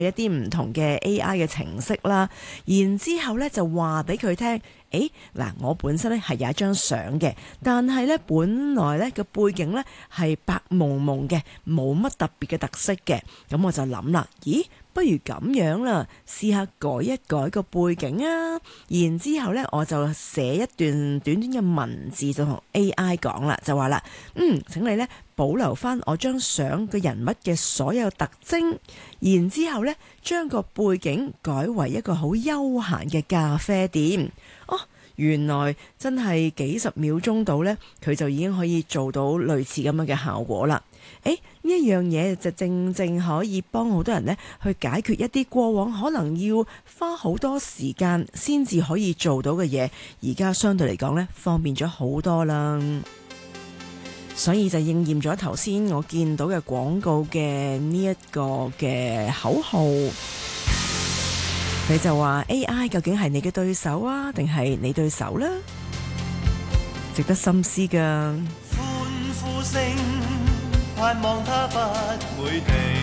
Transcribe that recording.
一啲唔同嘅 AI 嘅程式啦，然之後咧就話俾佢聽，嗱，我本身咧係有一張相嘅，但係咧本來咧個背景咧係白蒙蒙嘅，冇乜特別嘅特色嘅，咁我就諗啦，不如咁樣啦，試下改一改個背景啊，然之後呢，我就寫一段短短嘅文字就同 AI 講啦，就話啦，請你呢保留翻我張相嘅人物嘅所有特徵，然之後呢將個背景改為一個好悠閒嘅咖啡店。原來真係幾十秒鐘到呢，佢就已經可以做到類似咁樣嘅效果啦。呢一樣嘢就正正可以幫好多人呢去解決一啲過往可能要花好多時間先至可以做到嘅嘢，而家相對嚟講呢，方便咗好多啦。所以就應驗咗頭先我見到嘅廣告嘅呢一個嘅口號。佢就話 AI 究竟係你嘅對手啊，定係你對手呢？值得深思㗎。 歡呼聲，盼望它不會停。